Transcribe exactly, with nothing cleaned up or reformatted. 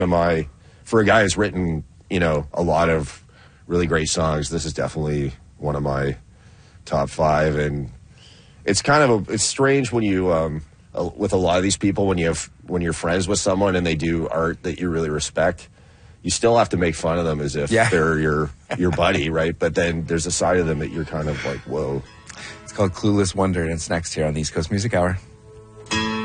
Am I, for a guy who's written, you know, a lot of really great songs, this is definitely one of my top five. And it's kind of a, it's strange when you, um, uh, with a lot of these people, when you have, when you're friends with someone and they do art that you really respect, you still have to make fun of them as if yeah. they're your, your buddy, right? But then there's a side of them that you're kind of like, whoa. It's called Clueless Wonder, and it's next here on the East Coast Music Hour.